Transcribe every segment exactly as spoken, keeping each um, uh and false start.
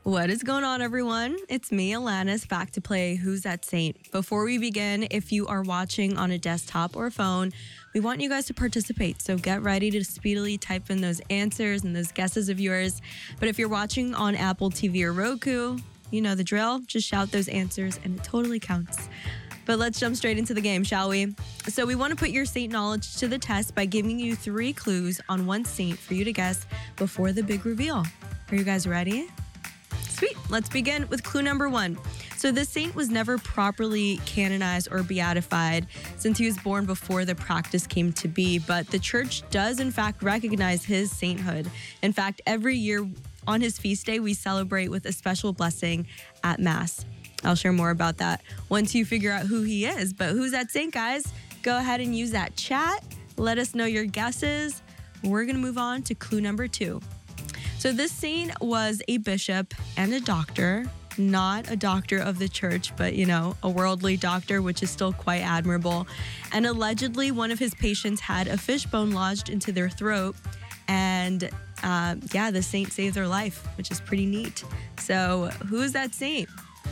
What is going on, everyone? It's me, Alanis, back to play Who's That Saint? Before we begin, if you are watching on a desktop or phone, we want you guys to participate. So get ready to speedily type in those answers and those guesses of yours. But if you're watching on Apple T V or Roku, you know the drill. Just shout those answers and it totally counts. But let's jump straight into the game, shall we? So we want to put your saint knowledge to the test by giving you three clues on one saint for you to guess before the big reveal. Are you guys ready? Sweet. Let's begin with clue number one. So this saint was never properly canonized or beatified since he was born before the practice came to be, but the church does in fact recognize his sainthood. In fact, every year on his feast day, we celebrate with a special blessing at Mass. I'll share more about that once you figure out who he is. But who's that saint, guys? Go ahead and use that chat. Let us know your guesses. We're going to move on to clue number two. So this saint was a bishop and a doctor, not a doctor of the church, but, you know, a worldly doctor, which is still quite admirable. And allegedly, one of his patients had a fishbone lodged into their throat. And uh, yeah, the saint saved their life, which is pretty neat. So who is that saint?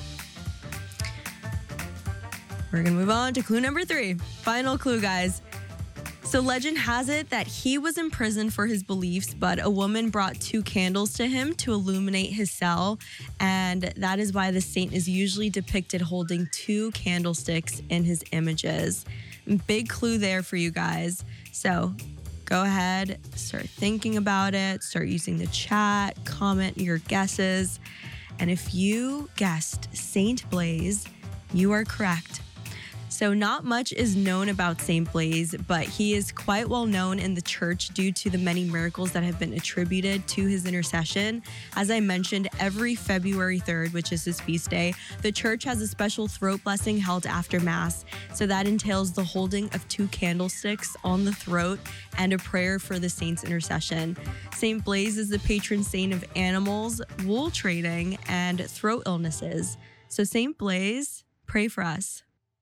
We're going to move on to clue number three. Final clue, guys. So legend has it that he was in prison for his beliefs, but a woman brought two candles to him to illuminate his cell. And that is why the saint is usually depicted holding two candlesticks in his images. Big clue there for you guys. So go ahead, start thinking about it, start using the chat, comment your guesses. And if you guessed Saint Blaise, you are correct. So not much is known about Saint Blaise, but he is quite well known in the church due to the many miracles that have been attributed to his intercession. As I mentioned, every February third, which is his feast day, the church has a special throat blessing held after Mass. So that entails the holding of two candlesticks on the throat and a prayer for the saint's intercession. Saint Blaise is the patron saint of animals, wool trading, and throat illnesses. So Saint Blaise, pray for us.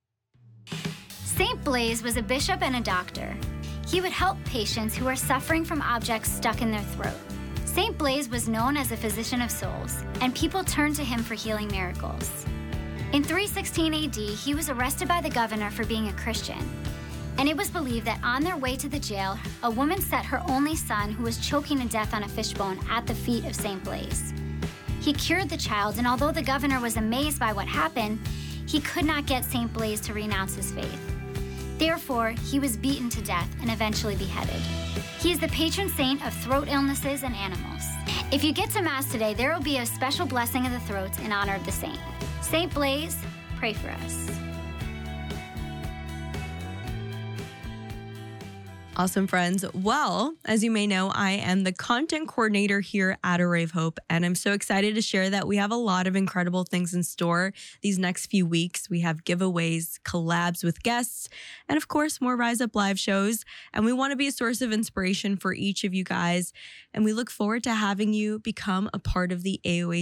Saint Blaise was a bishop and a doctor. He would help patients who were suffering from objects stuck in their throat. Saint Blaise was known as a physician of souls, and people turned to him for healing miracles. In three sixteen A D, he was arrested by the governor for being a Christian, and it was believed that on their way to the jail, a woman set her only son, who was choking to death on a fishbone, at the feet of Saint Blaise. He cured the child, and although the governor was amazed by what happened, he could not get Saint Blaise to renounce his faith. Therefore, he was beaten to death and eventually beheaded. He is the patron saint of throat illnesses and animals. If you get to Mass today, there will be a special blessing of the throats in honor of the saint. Saint Blaise, pray for us. Awesome, friends. Well, as you may know, I am the content coordinator here at Array of Hope, and I'm so excited to share that we have a lot of incredible things in store these next few weeks. We have giveaways, collabs with guests, and of course, more Rise Up Live shows. And we want to be a source of inspiration for each of you guys. And we look forward to having you become a part of the A O H